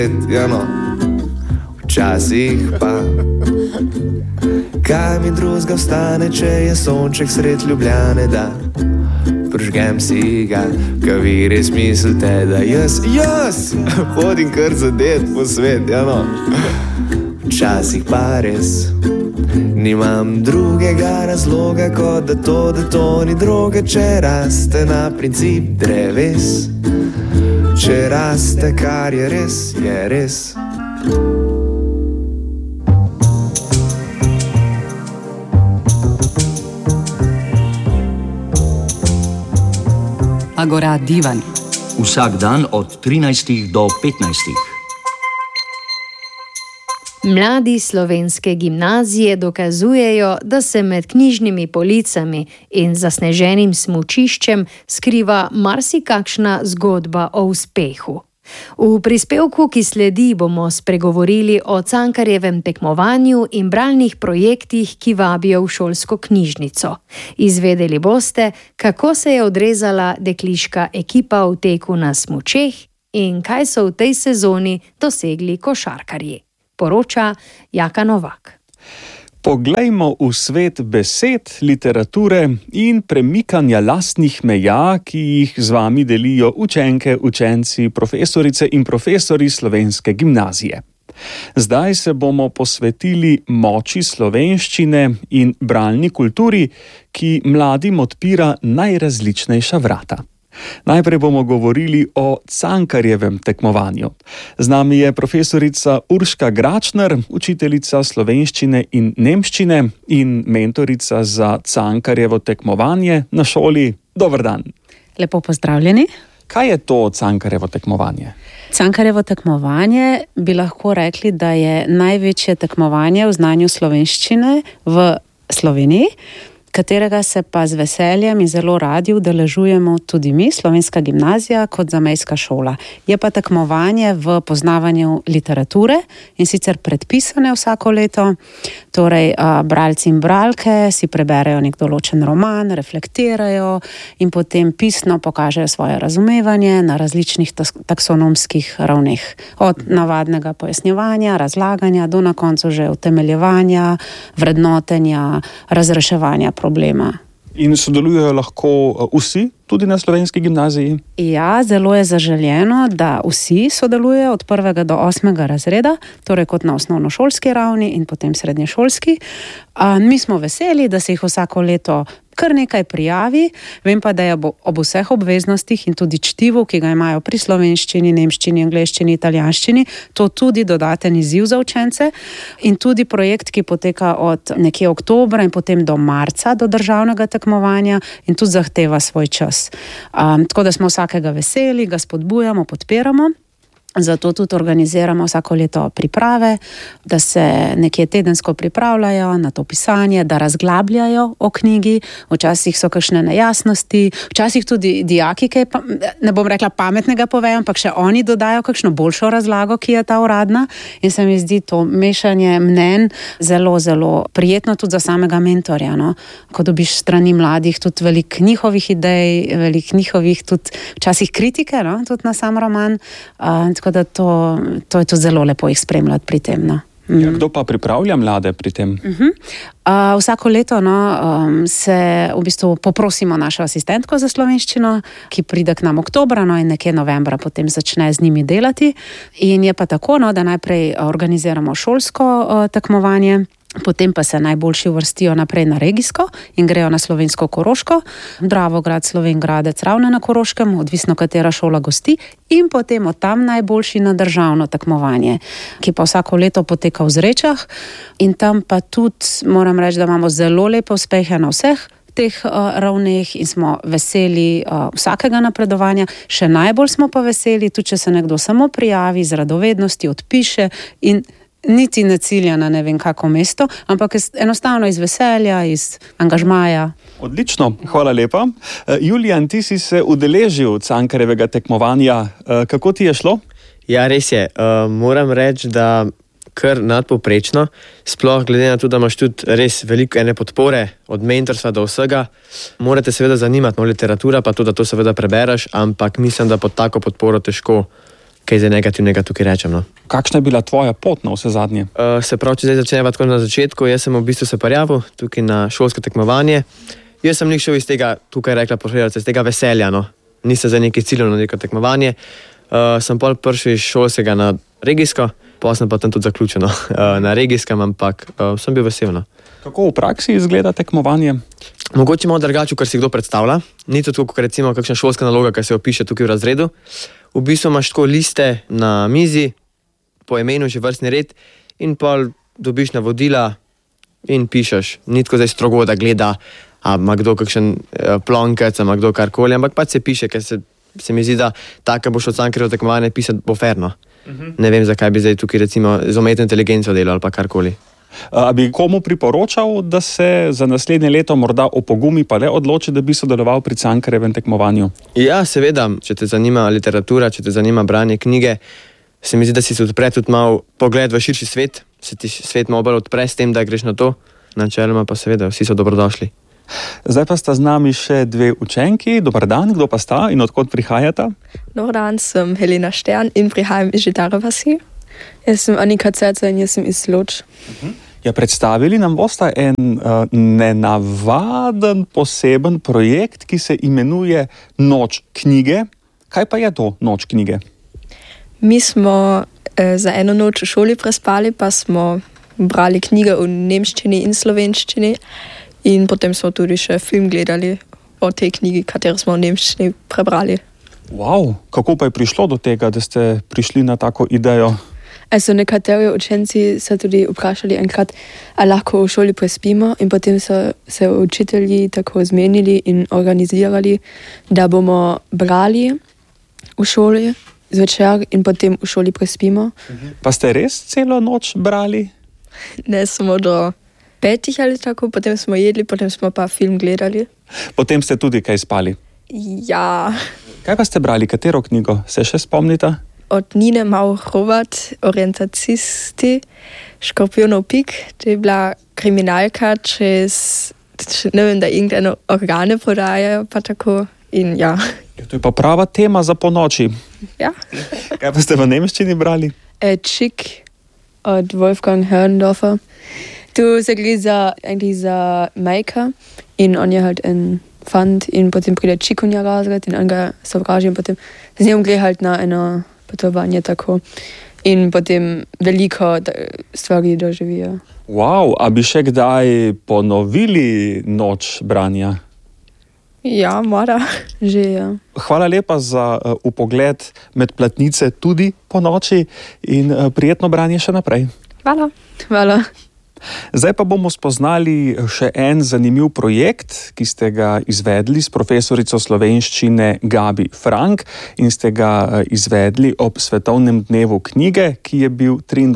Včasih pa kaj mi drugega vstane, če je sonček sred Ljubljane, da prižgem si ga, ka vi res mislite, da jaz hodim kar zadet po svet, Včasih pa res nimam drugega razloga, kot da to ni droga, če raste na princip dreves. Če raste, kar je res, je res. Agora Divan. Vsak dan od 13 do 15. Mladi slovenske gimnazije dokazujejo, da se med knjižnimi policami in zasneženim smučiščem skriva marsikakšna zgodba o uspehu. V prispevku, ki sledi, bomo spregovorili o Cankarjevem tekmovanju in bralnih projektih, ki vabijo v šolsko knjižnico. Izvedeli boste, kako se je odrezala dekliška ekipa v teku na smučeh in kaj so v tej sezoni dosegli košarkarji. Poroča Jaka Novak. Poglejmo v svet besed, literature in premikanja lastnih meja, ki jih z vami delijo učenke, učenci, profesorice in profesori slovenske gimnazije. Zdaj se bomo posvetili moči slovenščine in bralni kulturi, ki mladim odpira najrazličnejša vrata. Najprej bomo govorili o Cankarjevem tekmovanju. Z nami je profesorica Urška Gračner, učiteljica slovenščine in nemščine in mentorica za Cankarjevo tekmovanje na šoli. Dober dan. Lepo pozdravljeni. Kaj je to Cankarjevo tekmovanje? Cankarjevo tekmovanje bi lahko rekli, da je največje tekmovanje v znanju slovenščine v Sloveniji, katerega se pa z veseljem in zelo radi udeležujemo tudi mi, Slovenska gimnazija, kot zamejska šola. Je pa tekmovanje v poznavanju literature in sicer predpisane vsako leto. Torej, bralci in bralke si preberejo nek določen roman, reflektirajo in potem pisno pokažejo svoje razumevanje na različnih taksonomskih ravneh. Od navadnega pojasnjevanja, razlaganja do na koncu že utemeljevanja, vrednotenja, razreševanja problema. In sodelujejo lahko vsi, tudi na Slovenski gimnaziji? Ja, zelo je zaželjeno, da vsi sodelujejo od 1. do 8. razreda, torej kot na osnovnošolski ravni in potem srednješolski. Mi smo veseli, da se jih vsako leto kar nekaj prijavi. Vem pa, da je ob vseh obveznostih in tudi čtivu, ki ga imajo pri slovenščini, nemščini, angleščini, italijanščini, to tudi dodaten izziv za učence. In tudi projekt, ki poteka od nekje oktobra in potem do marca, do državnega tekmovanja in tudi zahteva svoj čas. Tako da smo vsakega veseli, ga spodbujamo, podpiramo. Zato tudi organiziramo vsako leto priprave, da se nekje tedensko pripravljajo na to pisanje, da razglabljajo o knjigi. Včasih so kakšne nejasnosti, včasih tudi dijaki, kaj ne bom rekla pametnega povejo, ampak še oni dodajo kakšno boljšo razlago, ki je ta uradna. In se mi zdi to mešanje mnenj zelo, zelo prijetno tudi za samega mentorja. Ko dobiš strani mladih tudi veliko njihovih idej, veliko njihovih tudi včasih kritike, tudi na sam roman. Tako da to je tudi zelo lepo jih spremljati pri tem. Ja, kdo pa pripravlja mlade pri tem? Vsako leto se v bistvu poprosimo našo asistentko za slovenščino, ki pride k nam oktobra in nekje novembra potem začne z njimi delati. In je pa tako, da najprej organiziramo šolsko tekmovanje, potem pa se najboljši uvrstijo naprej na regijsko in grejo na slovensko Koroško, Dravograd, Slovengradec, Ravne na Koroškem, odvisno katera šola gosti, in potem od tam najboljši na državno tekmovanje, ki pa vsako leto poteka v Zrečah. In tam pa tudi moram reči, da imamo zelo lepe uspehe na vseh teh ravneh in smo veseli vsakega napredovanja. Še najbolj smo pa veseli, tudi če se nekdo samo prijavi z radovednosti, odpiše in niti ne cilja na ne vem kako mesto, ampak enostavno iz veselja, iz angažmaja. Odlično, hvala lepa. Julijan, ti si se udeležil Cankarjevega tekmovanja. Kako ti je šlo? Ja, res je. Moram reči, da kar nadpovprečno, sploh glede na to, da imaš tudi res veliko ene podpore, od mentorstva do vsega. Morate seveda zanimati literatura, pa tudi, da to seveda prebereš, ampak mislim, da pod tako podporo težko kaj zdaj negativnega tukaj rečem. No. Kakšna je bila tvoja pot na vse zadnje? Se pravi, če zdaj začneva tako na začetku, jaz sem v bistvu se prijavil tukaj na šolsko tekmovanje. Jaz sem šel iz tega, tukaj rekla profesorica, iz tega veselja, no. Nisem za neki cilj na neko tekmovanje. Sem pol prišel iz šolskega na regijsko, pa sem pa tam tudi zaključil na regijskem, ampak sem bil vesel. No. Kako v praksi izgleda tekmovanje? Mogoče malo drugače, kar si kdo predstavlja. Ni to tako, kot recimo kakšna šolska naloga, ki se opiše tukaj v razredu. V bistvu imaš tako liste na mizi, po imenu že vrstni red in pol dobiš navodila in pišeš. Ni tako zdaj strogo, da gleda, a ima kdo kakšen plonkec, a ima kdo karkoli, ampak pač se piše, ker se mi zdi, da tako boš od Cankarjevega tekmovanja pisati bo ferno. Ne vem, zakaj bi zdaj tukaj recimo z umetno inteligenco delal ali pa karkoli. A bi komu priporočal, da se za naslednje leto morda opogumi pa le odloči, da bi sodeloval pri Cankarjevem tekmovanju? Ja, seveda, če te zanima literatura, če te zanima branje knjige, se mi zdi, da si se odpre tudi malo pogled v širši svet, se ti svet malo bolj odpre s tem, da greš na to, načeloma pa seveda, vsi so dobrodošli. Zdaj pa sta z nami še dve učenki. Dobar dan, kdo pa sta in odkot prihajata? Dobar dan, sem Helena Stern in prihajam iz Žitare vasi. Jaz sem Anika Cerca in jaz sem iz Loč. Ja, predstavili nam bosta en nenavaden, poseben projekt, ki se imenuje Noč knjige. Kaj pa je to Noč knjige? Mi smo za eno noč v šoli prespali, pa smo brali knjige v nemščini in slovenščini. In potem smo tudi še film gledali o tej knjigi, katero smo v nemščini prebrali. Wow, kako pa je prišlo do tega, da ste prišli na tako idejo? Also nekateri učenci so tudi vprašali enkrat, a lahko v šoli prespimo, in potem so se učitelji tako zmenili in organizirali, da bomo brali v šoli zvečer in potem v šoli prespimo. Pa ste res celo noč brali? Ne, samo do 5 ali tako, potem smo jedli, potem smo pa film gledali. Potem ste tudi kaj spali? Ja. Kaj pa ste brali, katero knjigo? Se še spomnite? Od Nine Mauch-Hrovat, Orientacisti, Škorpionov pik. To je bila kriminalka, ne vem, da irgendeine organe prodajajo, pa tako. In ja. To je pa prava tema za ponoči. Ja. Kaj pa ste v nemščini brali? Chick od Wolfgang Herrndorfer. Tu se gre za Majka in on je halt en fant in potem pride Chick v nja razred in on ga sovraži in potem z njim gre halt na eno potovanje tako in potem veliko stvari doživijo. Wow, a bi še kdaj ponovili Noč branja? Ja, mora. Že ja. Hvala lepa za vpogled med platnice tudi po noči in prijetno branje še naprej. Hvala. Hvala. Zdaj pa bomo spoznali še en zanimiv projekt, ki ste ga izvedli s profesorico slovenščine Gabi Frank in ste ga izvedli ob Svetovnem dnevu knjige, ki je bil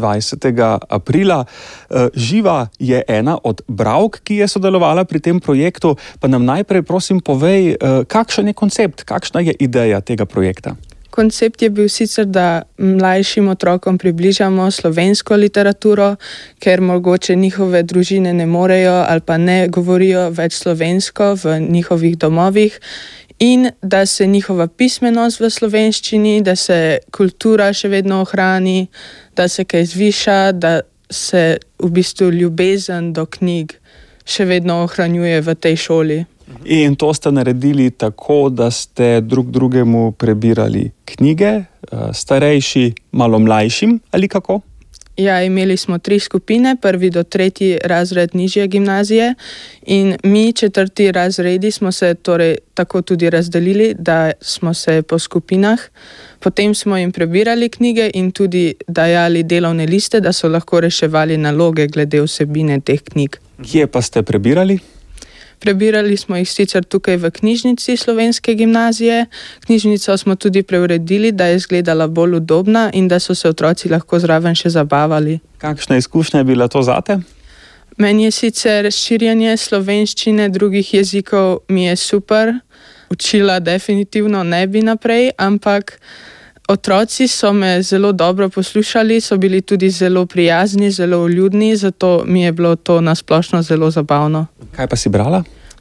23. aprila. Živa je ena od bralk, ki je sodelovala pri tem projektu, pa nam najprej prosim povej, kakšen je koncept, kakšna je ideja tega projekta? Koncept je bil sicer, da mlajšim otrokom približamo slovensko literaturo, ker mogoče njihove družine ne morejo ali pa ne govorijo več slovensko v njihovih domovih in da se njihova pismenost v slovenščini, da se kultura še vedno ohrani, da se kaj zviša, da se v bistvu ljubezen do knjig še vedno ohranjuje v tej šoli. In to ste naredili tako, da ste drug drugemu prebirali knjige, starejši, malo mlajšim ali kako? Ja, imeli smo 3 skupine, 1. do 3. razred nižje gimnazije in mi 4. razredi smo se torej tako tudi razdelili, da smo se po skupinah. Potem smo jim prebirali knjige in tudi dajali delovne liste, da so lahko reševali naloge glede vsebine teh knjig. Kje pa ste prebirali? Prebirali smo jih sicer tukaj v knjižnici Slovenske gimnazije. Knjižnico smo tudi preuredili, da je izgledala bolj udobna in da so se otroci lahko zraven še zabavali. Kakšna izkušnja je bila to zate? Meni je sicer širjenje slovenščine drugih jezikov mi je super. Učila definitivno ne bi naprej, ampak otroci so me zelo dobro poslušali, so bili tudi zelo prijazni, zelo vljudni, zato mi je bilo to nasplošno zelo zabavno. Kaj pa si brala?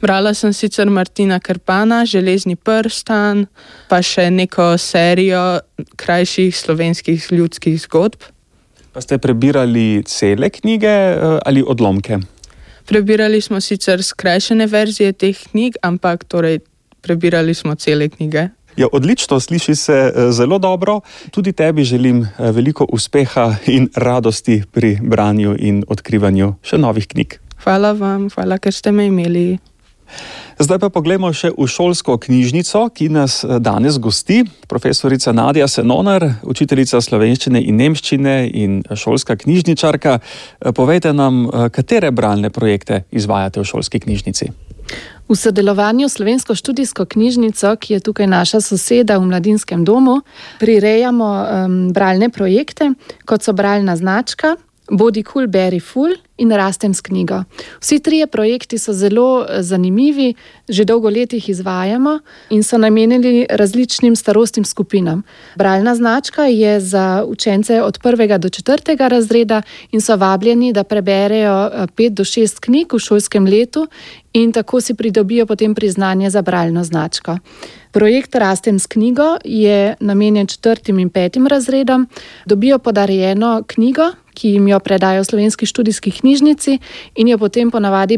Brala sem sicer Martina Krpana, Železni prstan, pa še neko serijo krajših slovenskih ljudskih zgodb. Pa ste prebirali cele knjige ali odlomke? Prebirali smo sicer skrajšene verzije teh knjig, ampak torej prebirali smo cele knjige. Ja, odlično, sliši se zelo dobro. Tudi tebi želim veliko uspeha in radosti pri branju in odkrivanju še novih knjig. Hvala vam, hvala, ker ste me imeli. Zdaj pa poglejmo še v šolsko knjižnico, ki nas danes gosti. Profesorica Nadja Senonar, učiteljica slovenščine in nemščine in šolska knjižničarka. Povejte nam, katere bralne projekte izvajate v šolski knjižnici? V sodelovanju s Slovensko študijsko knjižnico, ki je tukaj naša soseda v Mladinskem domu, prirejamo bralne projekte, kot so bralna značka, Bodi kul, beri ful in Rastem s knjigo. Vsi trije projekti so zelo zanimivi, že dolgo let jih izvajamo in so namenjeni različnim starostnim skupinam. Bralna značka je za učence od 1. do 4. razreda in so vabljeni, da preberejo 5 do 6 knjig v šolskem letu in tako si pridobijo potem priznanje za bralno značko. Projekt Rastem s knjigo je namenjen 4. in 5. razredom, dobijo podarjeno knjigo, ki jim jo predajo v Slovenski študijski knjižnici in jo potem ponavadi